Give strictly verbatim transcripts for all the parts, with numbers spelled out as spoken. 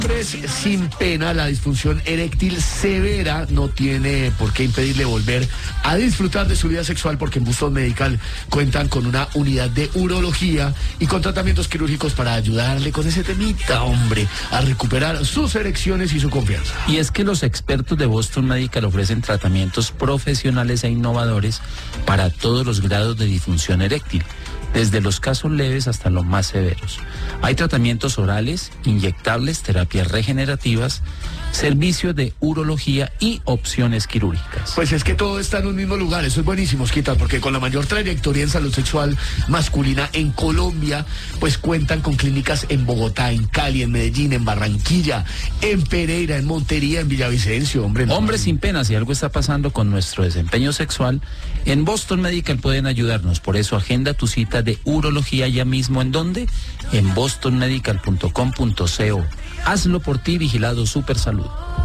Hombres sin pena, la disfunción eréctil severa no tiene por qué impedirle volver a disfrutar de su vida sexual, porque en Boston Medical cuentan con una unidad de urología y con tratamientos quirúrgicos para ayudarle con ese temita, hombre, a recuperar sus erecciones y su confianza. Y es que los expertos de Boston Medical ofrecen tratamientos profesionales e innovadores para todos los grados de disfunción eréctil, desde los casos leves hasta los más severos. Hay tratamientos orales, inyectables, terapias regenerativas, servicios de urología y opciones quirúrgicas. Pues es que todo está en un mismo lugar, eso es buenísimo, Osquita, porque con la mayor trayectoria en salud sexual masculina en Colombia, pues cuentan con clínicas en Bogotá, en Cali, en Medellín, en Barranquilla, en Pereira, en Montería, en Villavicencio, hombre. No, Hombres sin pena, si algo está pasando con nuestro desempeño sexual, en Boston Medical pueden ayudarnos. Por eso agenda tu cita de urología ya mismo. ¿En dónde? En boston medical punto com punto co. Hazlo por ti, vigilado Super Salud.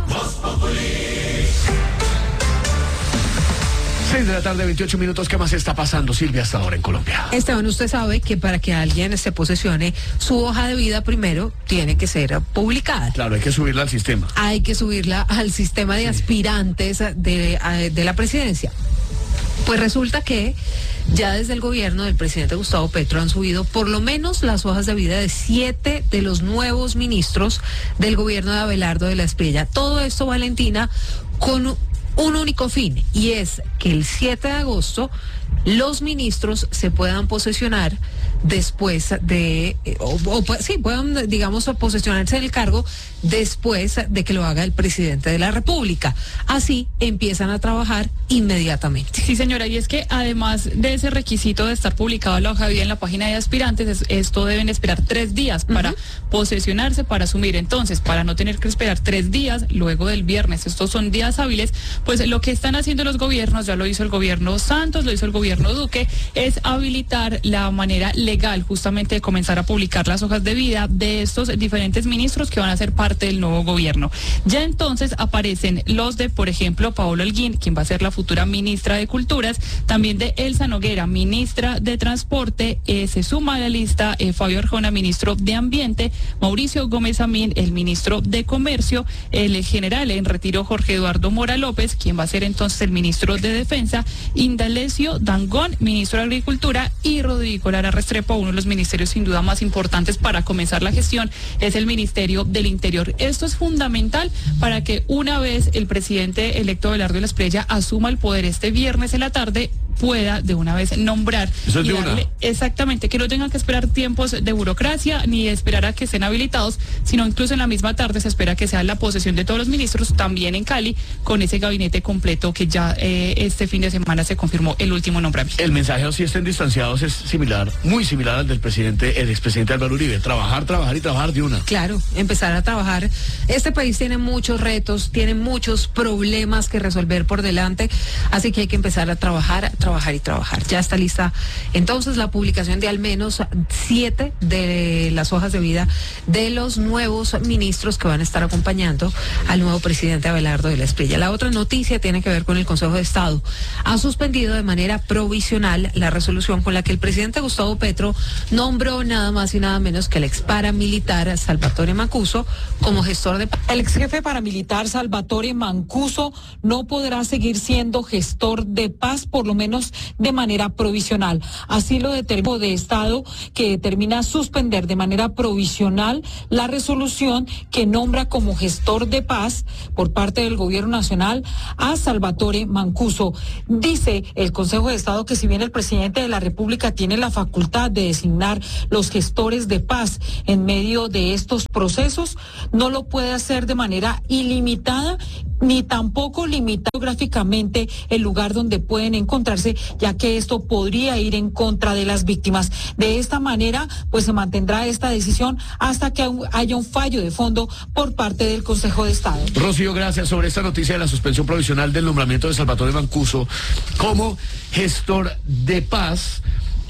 seis de la tarde, veintiocho minutos. ¿Qué más está pasando, Silvia, hasta ahora en Colombia? Esteban, usted sabe que para que alguien se posesione, su hoja de vida primero tiene que ser publicada. Claro, hay que subirla al sistema. Hay que subirla al sistema de sí. aspirantes de, de la presidencia. Pues resulta que ya desde el gobierno del presidente Gustavo Petro han subido por lo menos las hojas de vida de siete de los nuevos ministros del gobierno de Abelardo de la Espriella. Todo esto, Valentina, con un único fin, y es que el siete de agosto los ministros se puedan posesionar después de, o, o sí, puedan, digamos, posesionarse del cargo después de que lo haga el presidente de la República. Así empiezan a trabajar inmediatamente. Sí, señora, y es que además de ese requisito de estar publicado la hoja de vida en la página de aspirantes, es, esto deben esperar tres días para uh-huh. posesionarse, para asumir. Entonces, para no tener que esperar tres días luego del viernes, estos son días hábiles, pues lo que están haciendo los gobiernos, ya lo hizo el gobierno Santos, lo hizo el gobierno Duque, es habilitar la manera legal justamente de comenzar a publicar las hojas de vida de estos diferentes ministros que van a ser parte del nuevo gobierno. Ya entonces aparecen los de, por ejemplo, Paola Holguín, quien va a ser la futura ministra de Culturas, también de Elsa Noguera, ministra de Transporte, eh, se suma a la lista eh, Fabio Arjona, ministro de Ambiente, Mauricio Gómez Amín, el ministro de Comercio, el general en retiro Jorge Eduardo Mora López, quien va a ser entonces el ministro de Defensa, Indalecio Dangond, ministro de Agricultura, y Rodrigo Lara Restrepo, uno de los ministerios sin duda más importantes para comenzar la gestión, es el Ministerio del Interior. Esto es fundamental para que una vez el presidente electo Abelardo de la Espriella asuma el poder este viernes en la tarde, pueda de una vez nombrar. Eso es y de darle, una. Exactamente, que no tengan que esperar tiempos de burocracia ni esperar a que estén habilitados, sino incluso en la misma tarde se espera que sea la posesión de todos los ministros, también en Cali, con ese gabinete completo que ya eh, este fin de semana se confirmó el último nombramiento. El mensaje, si estén distanciados, es similar, muy similar al del presidente, el expresidente Álvaro Uribe. Trabajar, trabajar y trabajar de una. Claro, empezar a trabajar. Este país tiene muchos retos, tiene muchos problemas que resolver por delante, así que hay que empezar a trabajar, trabajar y trabajar. Ya está lista entonces la publicación de al menos siete de las hojas de vida de los nuevos ministros que van a estar acompañando al nuevo presidente Abelardo de la Espriella. La otra noticia tiene que ver con el Consejo de Estado. Ha suspendido de manera provisional la resolución con la que el presidente Gustavo Petro nombró nada más y nada menos que el ex paramilitar Salvatore Mancuso como gestor de paz. El ex jefe paramilitar Salvatore Mancuso no podrá seguir siendo gestor de paz, por lo menos de manera provisional. Así lo determinó de Estado, que determina suspender de manera provisional la resolución que nombra como gestor de paz por parte del Gobierno Nacional a Salvatore Mancuso. Dice el Consejo de Estado que si bien el presidente de la República tiene la facultad de designar los gestores de paz en medio de estos procesos, no lo puede hacer de manera ilimitada ni tampoco limitar geográficamente el lugar donde pueden encontrarse, ya que esto podría ir en contra de las víctimas. De esta manera, pues se mantendrá esta decisión hasta que haya un fallo de fondo por parte del Consejo de Estado. Rocío, gracias. Sobre esta noticia de la suspensión provisional del nombramiento de Salvatore Mancuso como gestor de paz,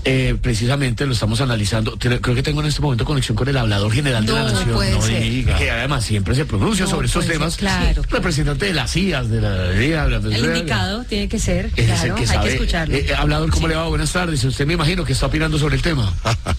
Eh, precisamente lo estamos analizando. Creo que tengo en este momento conexión con el hablador general de No, la Nación. puede no ser. diga. Que además siempre se pronuncia No, sobre estos puede ser, temas. claro. Representante de las I A S, de la... El indicado tiene que ser, Es claro, el que hay sabe. que escucharlo. Eh, hablador, ¿cómo le va? Buenas tardes. Usted me imagino que está opinando sobre el tema.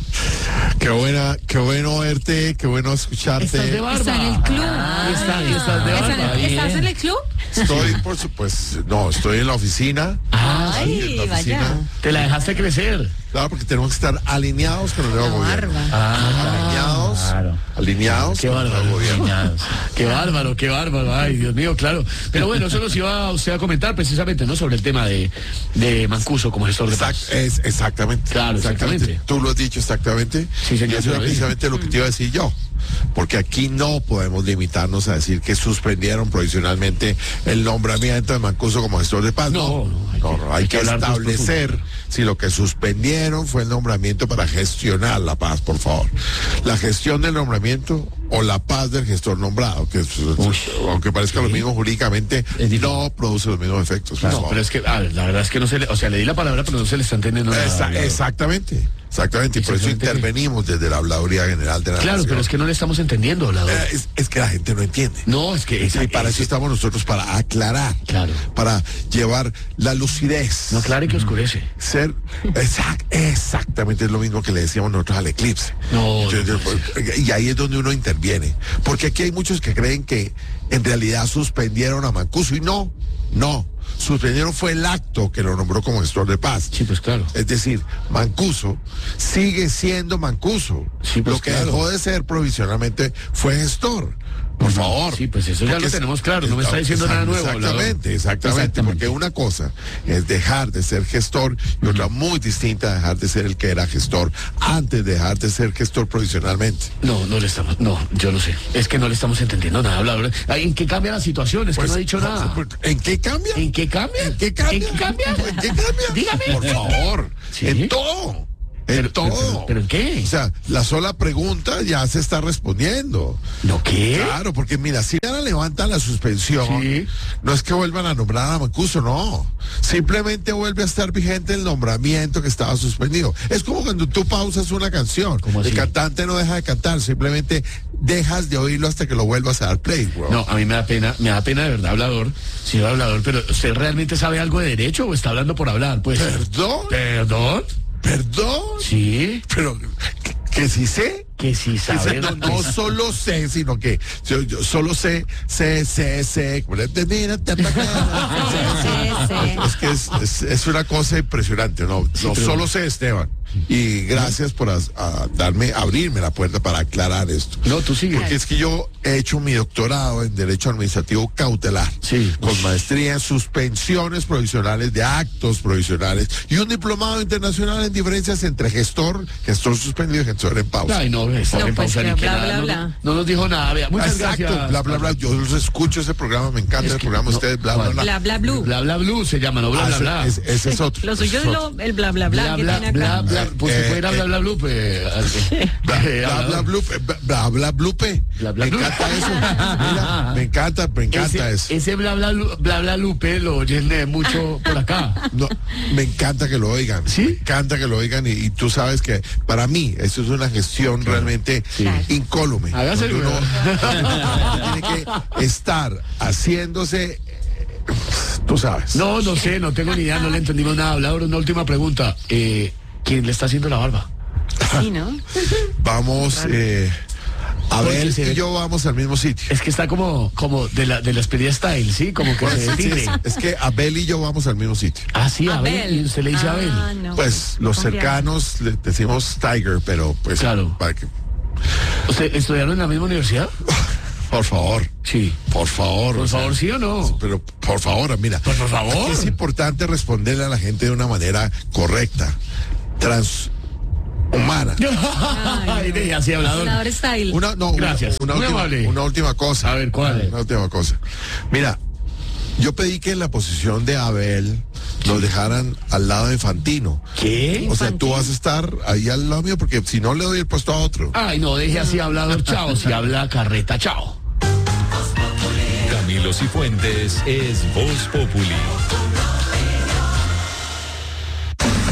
Qué buena, qué bueno verte, qué bueno escucharte. Estás de barba. Está en el club. Ah, está, estás de ¿Estás barba. en- ¿Estás en el club? Estoy, por supuesto, no, estoy en la oficina. Ah, Ay, en la vaya. oficina. te la dejaste crecer. Claro, porque tenemos que estar alineados con el nuevo La gobierno. barba. Ah, alineados, claro. alineados Qué con el nuevo bárbaro. gobierno. Alineados. Qué bárbaro, qué bárbaro. Ay, Dios mío, claro. Pero bueno, eso nos iba usted a comentar precisamente, ¿no? Sobre el tema de, de Mancuso como gestor de Exact- paz. es, exactamente. Claro, exactamente. Tú lo has dicho exactamente. Sí, señor, Y eso yo era lo dije. precisamente lo que te iba a decir yo. Porque aquí no podemos limitarnos a decir que suspendieron provisionalmente el nombramiento de Mancuso como gestor de paz. No, No, no, hay no, que- no, hay, hay que que, hablar más establecer si lo que suspendieron fue el nombramiento para gestionar la paz, por favor. La gestión del nombramiento o la paz del gestor nombrado, que es- aunque parezca lo mismo jurídicamente, Es difícil. no produce los mismos efectos. por No, favor. pero es que, ah, la verdad es que no se le, o sea, le di la palabra, pero no se le está entendiendo nada. Esa- hablador. exactamente, exactamente, y por eso Exactamente. intervenimos desde la Habladuría General de la Claro, Nación. pero es que no le estamos entendiendo, hablador. Eh, es, es que la gente no entiende. No, es que... y para eso estamos nosotros, para aclarar, Claro. para llevar la lucidez. No, claro, y que oscurece. Ser exact, exactamente es lo mismo que le decíamos nosotros al eclipse. No, Yo- no yo- puede y ahí es donde uno interviene. Porque aquí hay muchos que creen que en realidad suspendieron a Mancuso y no, no. Suspendieron fue el acto que lo nombró como gestor de paz. Sí, pues claro. Es decir, Mancuso sigue siendo Mancuso. Sí, pues lo que claro. dejó de ser provisionalmente fue gestor. Por favor. Sí, pues eso ya Porque lo es- tenemos claro, no me está diciendo nada nuevo, hablador. Exactamente, exactamente, Exactamente. porque una cosa es dejar de ser gestor y otra muy distinta dejar de ser el que era gestor antes de dejar de ser gestor provisionalmente. No, no le estamos, no, yo no sé. Es que no le estamos entendiendo nada, hablador. Ay, ¿en qué cambia la situación? Es que Pues, no ha dicho nada. ¿En qué cambia? ¿En qué cambia? ¿En qué cambia? ¿En qué cambia? ¿En qué cambia? Dígame. Por favor. Sí. En todo. En Pero- todo. pero- pero ¿en qué? O sea, la sola pregunta ya se está respondiendo. ¿No qué? Claro, porque mira, si ahora levantan la suspensión, Sí. no es que vuelvan a nombrar a Mancuso, no. Simplemente vuelve a estar vigente el nombramiento que estaba suspendido. Es como cuando tú pausas una canción. ¿Cómo así? El cantante no deja de cantar, simplemente dejas de oírlo hasta que lo vuelvas a dar play, bro. No, a mí me da pena, me da pena de verdad, hablador, señor hablador, pero ¿usted realmente sabe algo de derecho o está hablando por hablar? Pues, ¿Perdón? ¿Perdón? ¿Perdón? Sí, Pero que, que sí sé. que sí Que sabe. sé, no, no solo sé, sino que yo, yo solo sé, sé, sé, sé. Es que es, es, es una cosa impresionante, ¿no? No pero- solo sé, Esteban. Y gracias por as- a darme, abrirme la puerta para aclarar esto. No, tú sigue. Porque es que yo he hecho mi doctorado en Derecho Administrativo Cautelar. Sí. Con maestría en suspensiones provisionales de actos provisionales y un diplomado internacional en diferencias entre gestor, gestor suspendido y gestor en pausa. Ay, no, está No, en pues, pausa ni bla, que bla, nada. bla, No, bla. no nos dijo nada, vea. Muchas Exacto, gracias. bla, bla, bla. Yo los escucho ese programa, me encanta Es el que programa, no, ustedes, bla, bla, ¿cuál? bla. Bla, bla, blue. Bla, bla, blue se llama, no bla, Ah, bla, bla. ese, ese es otro. Lo suyo es Ese lo, otro. el bla, bla, bla, Bla, que bla, tiene bla, acá. bla. Pues Eh, se puede ir a eh, bla, bla, blue, pues, al- Bla, eh, bla, hablador. bla, blupe, bla, bla, bla, blupe. Bla, bla, Me blu. encanta eso. Mira, me encanta, me encanta Ese, eso. ese bla, bla, lu- bla, bla, lupe lo oyen eh, mucho por acá. No, me encanta que lo oigan. ¿Sí? Me encanta que lo oigan y, y tú sabes que para mí eso es una gestión realmente Sí. incólume. Hágase, donde güey. uno tiene que estar haciéndose, eh, tú sabes. No, no sé, no tengo ni idea, no le entendimos nada. Hablador, una última pregunta. Eh, ¿Quién le está haciendo la barba? Sí, ¿no? Vamos, eh, Abel Porque se ve- y yo vamos al mismo sitio. Es que está como, como de la, de la Expedia Style, ¿sí? Como que se Sí, detine. es, es que Abel y yo vamos al mismo sitio. Ah, sí, Abel. Abel. Y usted le dice Ah, Abel. no, Pues los confianza. cercanos le decimos Tiger, pero pues Claro. para que, ¿Usted estudiaron en la misma universidad? por favor, Sí. por favor. Por o sea, favor, ¿sí o no? Pero por favor, mira. Pues, por favor. aquí es importante responderle a la gente de una manera correcta, transhumana. Ay, de- así hablador. Hablador style. Una, no, una- Gracias. Una, Muy última, amable. una última cosa. A ver, ¿cuál? Una última cosa. Mira, yo pedí que en la posición de Abel nos dejaran al lado de Fantino. ¿Qué? O sea, tú vas a estar ahí al lado mío porque si no le doy el puesto a otro. Ay, no, deje así hablador, chao. Si habla carreta, chao. Camilo Cifuentes es Voz Populi.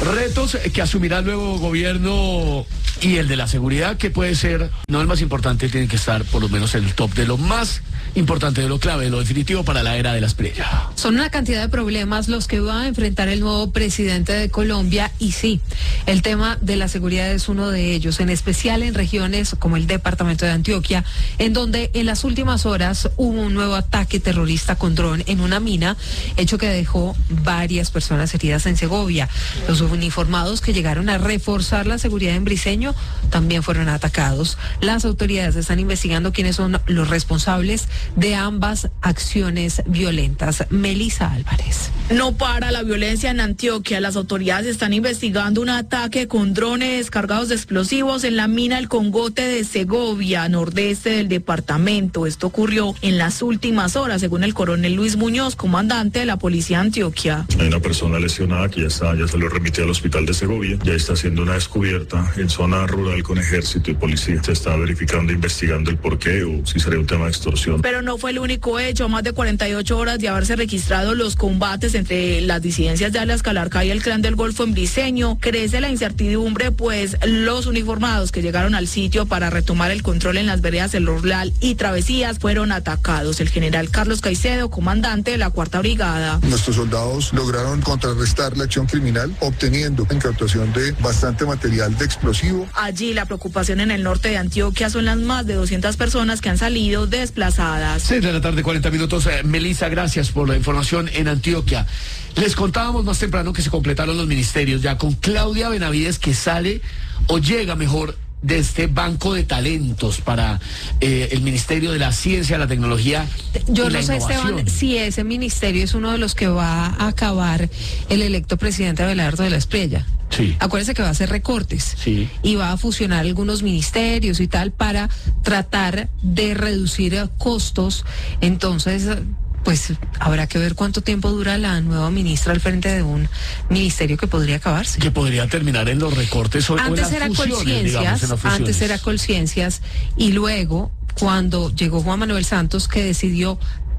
Retos que asumirá el nuevo gobierno y el de la seguridad, que puede ser, no el más importante, tiene que estar por lo menos en el top de lo más importante, de lo clave, de lo definitivo para la era de la Espriella. Son una cantidad de problemas los que va a enfrentar el nuevo presidente de Colombia y sí, el tema de la seguridad es uno de ellos, en especial en regiones como el departamento de Antioquia, en donde en las últimas horas hubo un nuevo ataque terrorista con dron en una mina, hecho que dejó varias personas heridas en Segovia. Los uniformados que llegaron a reforzar la seguridad en Briceño también fueron atacados. Las autoridades están investigando quiénes son los responsables de ambas acciones violentas. Melissa Álvarez. No para la violencia en Antioquia. Las autoridades están investigando un ataque con drones cargados de explosivos en la mina El Congote de Segovia, nordeste del departamento. Esto ocurrió en las últimas horas, según el coronel Luis Muñoz, comandante de la policía de Antioquia. Hay una persona lesionada que ya está, ya se lo remitió al hospital de Segovia. Ya está haciendo una descubierta en zona rural con ejército y policía. Se está verificando, investigando el porqué o si sería un tema de extorsión. Pero no fue el único hecho. A más de cuarenta y ocho horas de haberse registrado los combates entre las disidencias de Alias Calarcá y el Clan del Golfo en Briceño, crece la incertidumbre, pues los uniformados que llegaron al sitio para retomar el control en las veredas El Orlal y Travesías fueron atacados. El general Carlos Caicedo, comandante de la Cuarta Brigada. Nuestros soldados lograron contrarrestar la acción criminal, obteniendo incautación de bastante material de explosivo. Allí la preocupación en el norte de Antioquia son las más de doscientas personas que han salido desplazadas. seis de la tarde, cuarenta minutos. Eh, Melissa, gracias por la información en Antioquia. Les contábamos más temprano que se completaron los ministerios ya con Claudia Benavides, que sale o llega mejor de este banco de talentos para eh, el Ministerio de la Ciencia, la Tecnología Yo y la no sé, Innovación. Esteban, si ese ministerio es uno de los que va a acabar el electo presidente Abelardo de la Espriella. Sí. Acuérdese que va a hacer recortes. Sí. Y va a fusionar algunos ministerios y tal para tratar de reducir eh, costos. Entonces, pues habrá que ver cuánto tiempo dura la nueva ministra al frente de un ministerio que podría acabarse. Que podría terminar en los recortes o, o en Antes las era fusiones, Colciencias, digamos, en las fusiones. antes era Colciencias, y luego cuando llegó Juan Manuel Santos, que decidió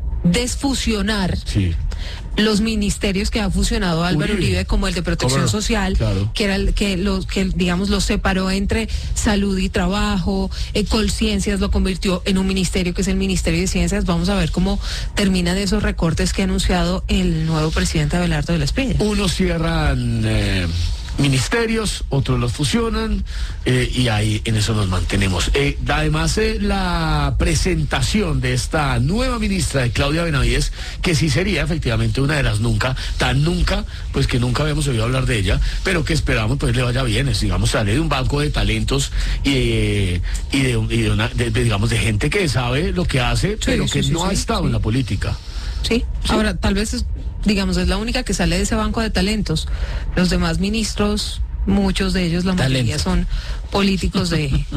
desfusionar Sí. los ministerios que ha fusionado Álvaro Uribe. Uribe, como el de Protección ¿Cómo no? Social, Claro. que era el que los que digamos los separó entre salud y trabajo, eh, Colciencias lo convirtió en un ministerio que es el Ministerio de Ciencias. Vamos a ver cómo terminan esos recortes que ha anunciado el nuevo presidente Abelardo de la Espriella. Unos cierran eh, ministerios, otros los fusionan eh, y ahí en eso nos mantenemos. Eh, además, eh, la presentación de esta nueva ministra de Claudia Benavides, que sí sería efectivamente una de las nunca, tan nunca, pues que nunca habíamos oído hablar de ella, pero que esperamos pues le vaya bien. Es, digamos, sale de un banco de talentos y, eh, y, de, y de una, de, de, digamos, de gente que sabe lo que hace, Sí, pero sí, que sí, no sí, ha estado sí. en la política. Sí, ahora tal vez, es, digamos, es la única que sale de ese banco de talentos. Los demás ministros, muchos de ellos, la mayoría Talento. son políticos de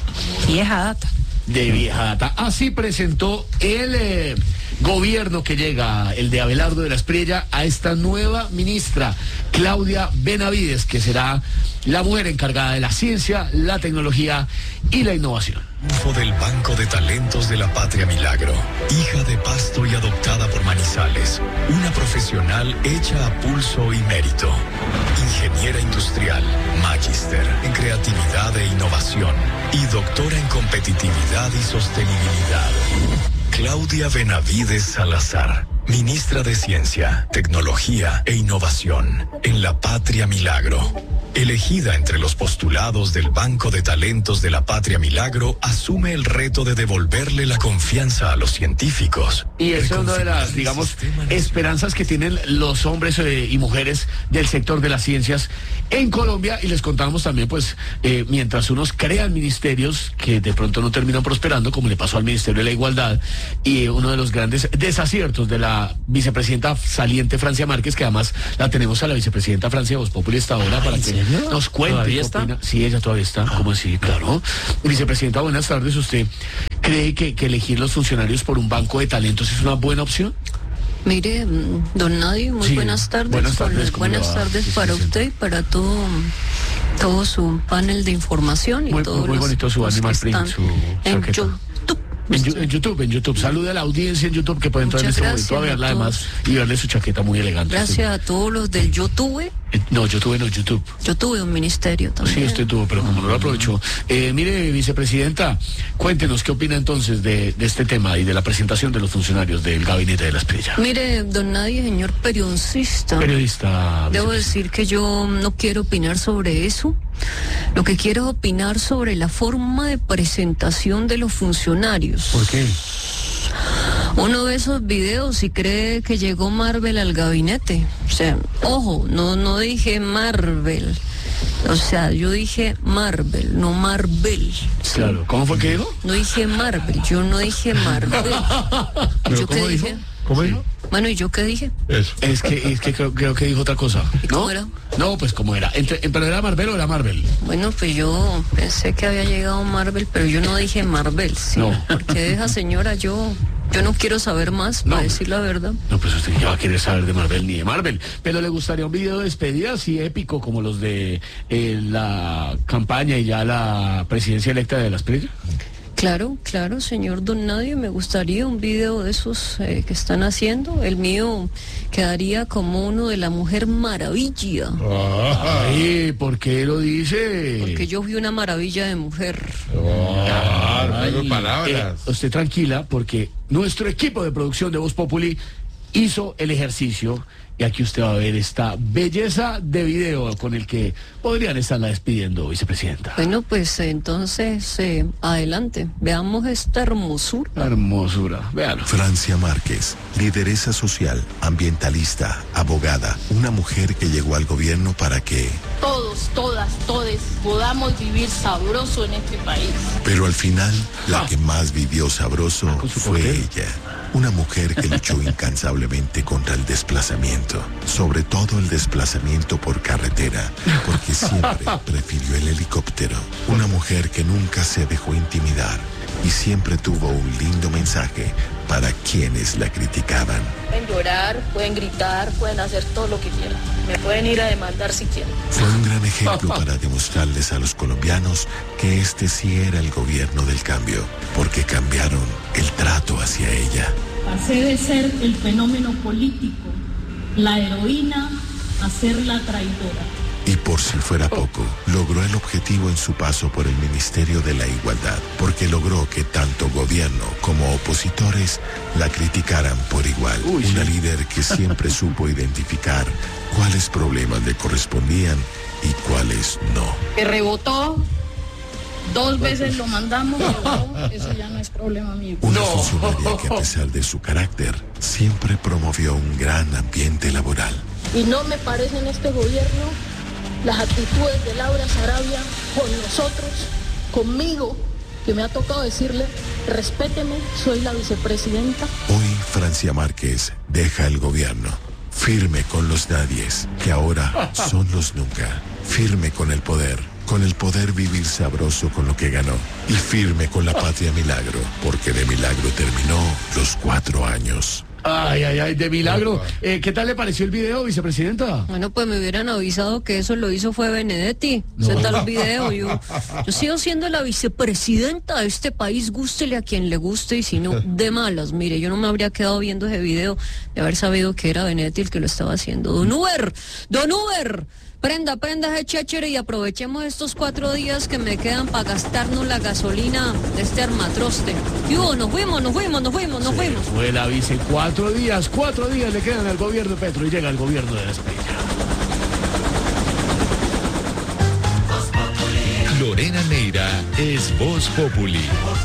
vieja data. De vieja data. Así presentó el eh, gobierno que llega, el de Abelardo de la Espriella, a esta nueva ministra, Claudia Benavides, que será la mujer encargada de la ciencia, la tecnología y la innovación. Triunfo del Banco de Talentos de la Patria Milagro, hija de Pasto y adoptada por Manizales, una profesional hecha a pulso y mérito, ingeniera industrial, magíster en creatividad e innovación y doctora en competitividad y sostenibilidad. Claudia Benavides Salazar, ministra de Ciencia, Tecnología e Innovación en la Patria Milagro. Elegida entre los postulados del Banco de Talentos de la Patria Milagro, asume el reto de devolverle la confianza a los científicos. Y esa es una de las, digamos, esperanzas que tienen los hombres eh, y mujeres del sector de las ciencias en Colombia. Y les contamos también, pues, eh, mientras unos crean ministerios que de pronto no terminan prosperando, como le pasó al Ministerio de la Igualdad, y eh, uno de los grandes desaciertos de la vicepresidenta saliente Francia Márquez, que además la tenemos a la vicepresidenta Francia Voz Populi esta hora para que nos cuente. ¿Todavía qué está? opina. Sí, ella todavía está. ¿Cómo así? Claro. Vicepresidenta, buenas tardes. ¿Usted cree que, que elegir los funcionarios por un banco de talentos es una buena opción? Mire, mm, don Nadie, muy Sí, buenas tardes. buenas tardes, ¿cómo buenas le va? tardes Sí, sí, para sí. usted y para todo, todo su panel de información y Muy, todos muy los, bonito su los que animal print, están su en chaqueta. YouTube. En, Yu- en YouTube, en YouTube. Salude a la audiencia en YouTube que puede entrar en Muchas este momento a gracias verla a además y verle su chaqueta muy elegante. Gracias a todos los del YouTube Eh, No, yo tuve en YouTube. Yo tuve un ministerio también. Sí, usted tuvo, pero como no lo aprovechó. Eh, mire, vicepresidenta, cuéntenos qué opina entonces de, de este tema y de la presentación de los funcionarios del gabinete de la Espriella. Mire, don Nadie, señor periodista. Periodista. Debo decir que yo no quiero opinar sobre eso. Lo que quiero es opinar sobre la forma de presentación de los funcionarios. ¿Por qué? Uno ve esos videos y cree que llegó Marvel al gabinete. O sea, ojo, no, no dije Marvel. O sea, yo dije Marvel, no Marvel. ¿Sí? Claro. ¿Cómo fue que dijo? No dije Marvel, yo no dije Marvel. ¿Pero ¿Yo cómo qué dijo? dije? ¿Cómo dijo? Bueno, ¿y yo qué dije? Eso. Es que, es que creo, creo que dijo otra cosa. ¿Y ¿No? cómo era? No, pues como era. Entre, ¿Pero era Marvel o era Marvel? Bueno, pues yo pensé que había llegado Marvel, pero yo no dije Marvel, ¿sí? No. Porque esa señora, yo, yo no quiero saber más, No. para decir la verdad. No, pues usted ya va a querer saber de Marvel ni de Marvel. Pero le gustaría un video de despedida así épico como los de eh, la campaña y ya la presidencia electa de la Espriella. Claro, claro, señor Don Nadie, me gustaría un video de esos eh, que están haciendo. El mío quedaría como uno de la Mujer Maravilla. Ay, ¿por qué lo dice? Porque yo fui una maravilla de mujer. Ay, eh, usted tranquila, porque nuestro equipo de producción de Voz Populi hizo el ejercicio y aquí usted va a ver esta belleza de video con el que podrían estarla despidiendo, vicepresidenta. Bueno, pues entonces, eh, adelante, veamos esta hermosura. La hermosura, véalo. Francia Márquez, lideresa social, ambientalista, abogada, una mujer que llegó al gobierno para que... Todos, todas, todes podamos vivir sabroso en este país. Pero al final, la que más vivió sabroso fue ella. Una mujer que luchó incansablemente contra el desplazamiento, sobre todo el desplazamiento por carretera, porque siempre prefirió el helicóptero. Una mujer que nunca se dejó intimidar y siempre tuvo un lindo mensaje para quienes la criticaban. Pueden llorar, pueden gritar, pueden hacer todo lo que quieran. Me pueden ir a demandar si quieren. Fue un gran ejemplo para demostrarles a los colombianos que este sí era el gobierno del cambio, porque cambiaron el trato hacia ella. Pasé de ser el fenómeno político, la heroína, a ser la traidora. Y por si fuera poco, logró el objetivo en su paso por el Ministerio de la Igualdad, porque logró que tanto gobierno como opositores la criticaran por igual. Uy, Una sí. líder que siempre supo identificar cuáles problemas le correspondían y cuáles no. Que rebotó, dos veces lo mandamos, rebotó, eso ya no es problema mío. Una funcionaria que a pesar de su carácter, siempre promovió un gran ambiente laboral. Y no me parece en este gobierno las actitudes de Laura Sarabia con nosotros, conmigo, que me ha tocado decirle, respéteme, soy la vicepresidenta. Hoy Francia Márquez deja el gobierno, firme con los nadies, que ahora son los nunca, firme con el poder, con el poder vivir sabroso con lo que ganó, y firme con la patria milagro, porque de milagro terminó los cuatro años. Ay, ay, ay, de milagro. Eh, ¿Qué tal le pareció el video, vicepresidenta? Bueno, pues me hubieran avisado que eso lo hizo fue Benedetti. Senta los videos. Yo, yo sigo siendo la vicepresidenta de este país, gústele a quien le guste y si no, de malas. Mire, yo no me habría quedado viendo ese video de haber sabido que era Benedetti el que lo estaba haciendo. Don Uber, Don Uber, prenda, prenda ese chéchere y aprovechemos estos cuatro días que me quedan para gastarnos la gasolina de este armatroste. Y hubo, nos fuimos, nos fuimos, nos fuimos, nos fuimos. Fue la vice cuatro días, cuatro días le quedan al gobierno de Petro y llega el gobierno de la Espriella. Lorena Neira es Voz Populi.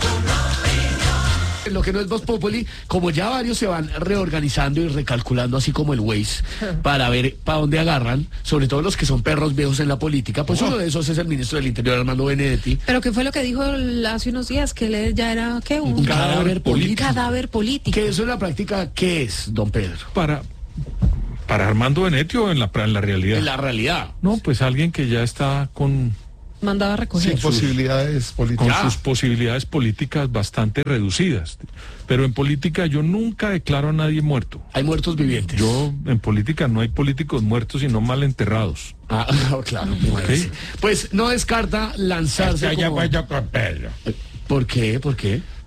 Lo que no es Voz Populi, como ya varios se van reorganizando y recalculando, así como el Waze, para ver para dónde agarran, sobre todo los que son perros viejos en la política, pues uno de esos es el ministro del Interior, Armando Benedetti. Pero ¿qué fue lo que dijo el- hace unos días? Que él ya era, ¿qué? Un, Un cadáver político. cadáver político. Que eso en la práctica, ¿qué es, don Pedro? Para, para Armando Benedetti o en la, en la realidad. En la realidad. No, pues alguien que ya está con, Mandaba a recoger. Sin posibilidades con políticas. sus posibilidades políticas bastante reducidas. Pero en política yo nunca declaro a nadie muerto. Hay muertos vivientes. Yo, en política no hay políticos muertos, sino mal enterrados. Ah, claro. Ok. Pues no descarta lanzarse como... ¿Por qué? ¿Por qué?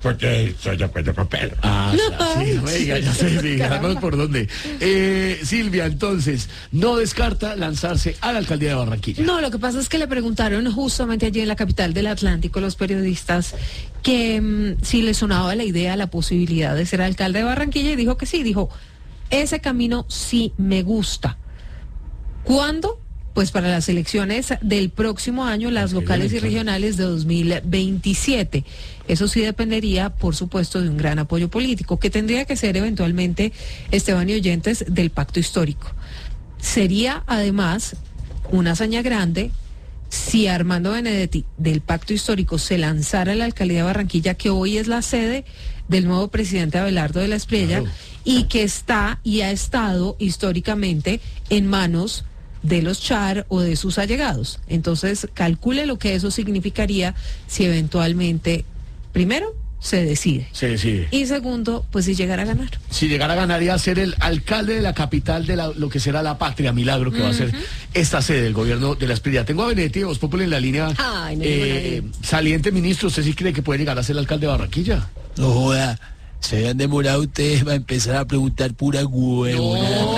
porque soy de acuerdo con Pedro. Ah, sí, oiga, ya sé, digamos por dónde. Eh, Silvia, entonces, no descarta lanzarse a la alcaldía de Barranquilla. No, lo que pasa es que le preguntaron justamente allí en la capital del Atlántico los periodistas que mmm, si le sonaba la idea, la posibilidad de ser alcalde de Barranquilla, y dijo que sí, dijo, ese camino sí me gusta. ¿Cuándo? Pues para las elecciones del próximo año, las locales y regionales de dos mil veintisiete. Eso sí dependería, por supuesto, de un gran apoyo político, que tendría que ser eventualmente, Esteban y oyentes, del pacto histórico. Sería, además, una hazaña grande si Armando Benedetti, del pacto histórico, se lanzara a la alcaldía de Barranquilla, que hoy es la sede del nuevo presidente Abelardo de la Espriella, claro, y que está y ha estado históricamente en manos de los Char o de sus allegados. Entonces, calcule lo que eso significaría si eventualmente, primero, se decide. Se decide. Y segundo, pues si llegara a ganar. Si llegara a ganar y a ser el alcalde de la capital de la, lo que será la Patria Milagro, que uh-huh. va a ser esta sede del gobierno de la Espriella. Tengo a Benedetti de Voz Populi en la línea. Ay, no eh, saliente ministro, ¿usted sí cree que puede llegar a ser el alcalde de Barranquilla? No joda, se habían demorado ustedes va a empezar a preguntar pura huevona. No,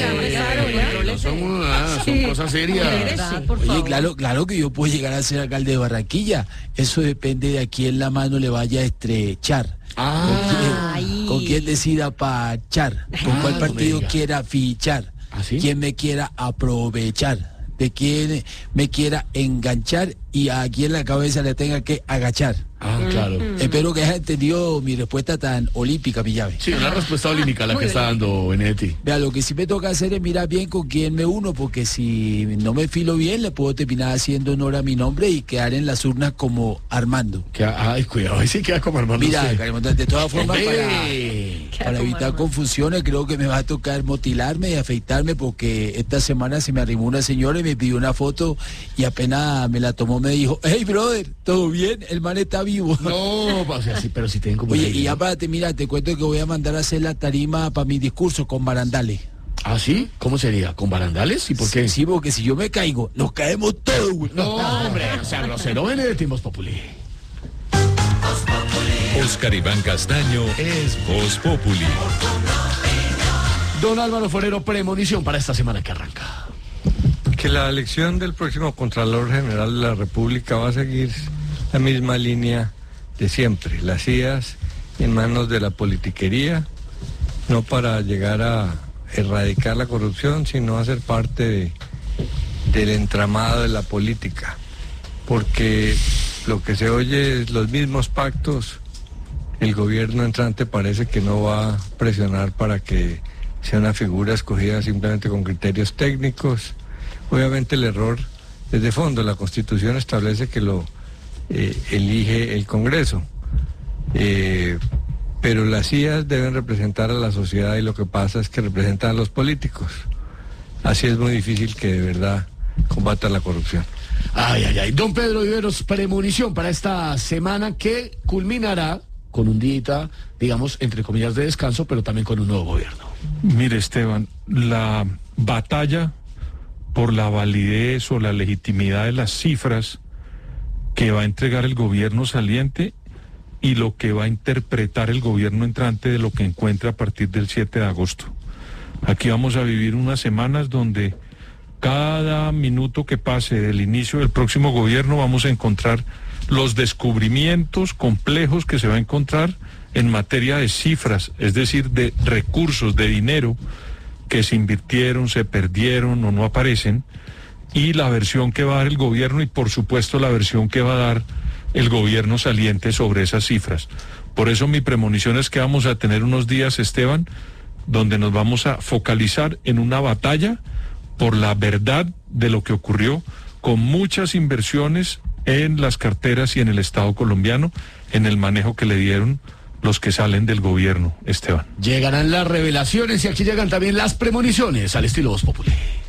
son, ah, son sí. cosas serias. Verdad, Oye, claro, claro que yo puedo llegar a ser alcalde de Barranquilla. Eso depende de a quién la mano le vaya a estrechar. Ah. ¿Con quién, con quién decida pachar? ¿Con ah, cuál partido no quiera fichar? ¿Ah, sí? ¿Quién me quiera aprovechar? ¿De quién me quiera enganchar y a quién la cabeza le tenga que agachar? Ah, claro. Mm-hmm. Espero que hayas entendido mi respuesta tan olímpica, mi llave. Sí, una respuesta olímpica la que está dando Benedetti. Vea, lo que sí me toca hacer es mirar bien con quién me uno, porque si no me filo bien, le puedo terminar haciendo honor a mi nombre y quedar en las urnas como Armando. Que, ay, cuidado, ahí sí queda como Armando. Mira, Carimonte, de todas formas, para, para evitar Armando. confusiones, creo que me va a tocar motilarme y afeitarme, porque esta semana se me arrimó una señora y me pidió una foto y apenas me la tomó, me dijo, hey, brother, ¿todo bien? El man está vivo. No, o sea, sí, pero si tienen como... Oye, y ya para terminar, te cuento que voy a mandar a hacer la tarima para mi discurso con barandales. ¿Ah, sí? ¿Cómo sería? ¿Con barandales? ¿Y por qué? Sí, porque si yo me caigo, nos caemos todos, güey. No, hombre, o sea, grosero Benedetti, Voz Populi. Oscar Iván Castaño es Voz Populi. Don Álvaro Forero, premonición para esta semana que arranca. Que la elección del próximo Contralor General de la República va a seguir la misma línea de siempre, las I A S en manos de la politiquería, no para llegar a erradicar la corrupción, sino a ser parte de, del entramado de la política, porque lo que se oye es los mismos pactos. El gobierno entrante parece que no va a presionar para que sea una figura escogida simplemente con criterios técnicos. Obviamente el error es de fondo. La Constitución establece que lo eh, elige el Congreso, eh, pero las I A S deben representar a la sociedad, y lo que pasa es que representan a los políticos. Así es muy difícil que de verdad combata la corrupción. Ay, ay, ay. Don Pedro Viveros, premonición para esta semana que culminará con un día, digamos, entre comillas, de descanso, pero también con un nuevo gobierno. Mire, Esteban, la batalla por la validez o la legitimidad de las cifras que va a entregar el gobierno saliente y lo que va a interpretar el gobierno entrante de lo que encuentra a partir del siete de agosto. Aquí vamos a vivir unas semanas donde cada minuto que pase del inicio del próximo gobierno vamos a encontrar los descubrimientos complejos que se va a encontrar en materia de cifras, es decir, de recursos, de dinero que se invirtieron, se perdieron o no aparecen, y la versión que va a dar el gobierno y por supuesto la versión que va a dar el gobierno saliente sobre esas cifras. Por eso mi premonición es que vamos a tener unos días, Esteban, donde nos vamos a focalizar en una batalla por la verdad de lo que ocurrió, con muchas inversiones en las carteras y en el Estado colombiano, en el manejo que le dieron los que salen del gobierno, Esteban. Llegarán las revelaciones y aquí llegan también las premoniciones al estilo Voz Populi.